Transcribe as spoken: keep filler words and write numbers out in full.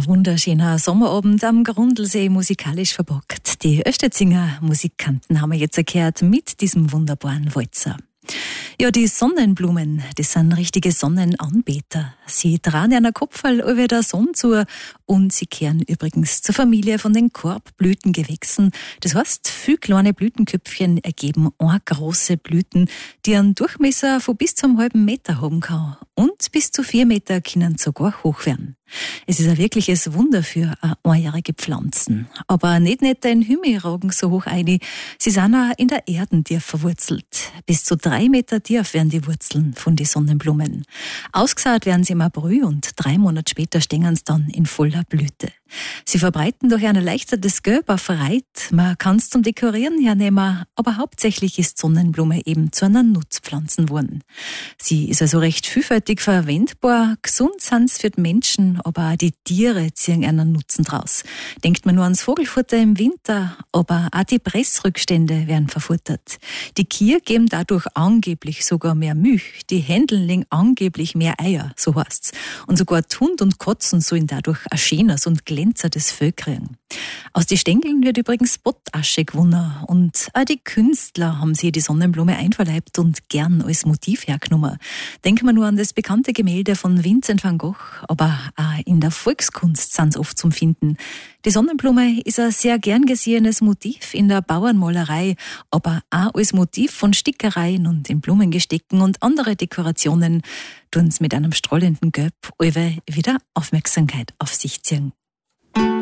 Ein wunderschöner Sommerabend am Grundlsee, musikalisch verpackt. Die Östetzinger Musikanten haben wir jetzt gehört mit diesem wunderbaren Walzer. Ja, die Sonnenblumen, das sind richtige Sonnenanbeter. Sie tragen einen Kopfball über der Sonne zu und sie kehren übrigens zur Familie von den Korbblütengewächsen. Das heißt, viele kleine Blütenköpfchen ergeben eine große Blüten, die einen Durchmesser von bis zu einem halben Meter haben kann. Und bis zu vier Meter können sogar hoch werden. Es ist ein wirkliches Wunder für einjährige Pflanzen. Aber nicht nicht in Himmel ragen so hoch ein. Sie sind auch in der Erde tief verwurzelt. Bis zu drei Meter tief werden die Wurzeln von den Sonnenblumen. Ausgesät werden sie im April und drei Monate später stehen sie dann in voller Blüte. Sie verbreiten durch ein erleichtertes Gelb auf Reit. Man kann es zum Dekorieren hernehmen, aber hauptsächlich ist Sonnenblume eben zu einer Nutzpflanze geworden. Sie ist also recht vielfältig verwendbar. Gesund sind sie für die Menschen, aber auch die Tiere ziehen einen Nutzen draus. Denkt man nur ans Vogelfutter im Winter, aber auch die Pressrückstände werden verfuttert. Die Kühe geben dadurch angeblich sogar mehr Milch. Die Händel legen angeblich mehr Eier, so heißt's. Und sogar die Hund und Katzen sollen dadurch ein schönes und glänzendes Fell kriegen. Aus den Stängeln wird übrigens Pottasche gewonnen und auch die Künstler haben sich die Sonnenblume einverleibt und gern als Motiv hergenommen. Denken wir nur an das bekannte Gemälde von Vincent van Gogh, aber auch in der Volkskunst sind sie oft zum Finden. Die Sonnenblume ist ein sehr gern gesehenes Motiv in der Bauernmalerei, aber auch als Motiv von Stickereien und in Blumengestecken und andere Dekorationen tun sie mit einem strahlenden Gelb alle wieder Aufmerksamkeit auf sich ziehen.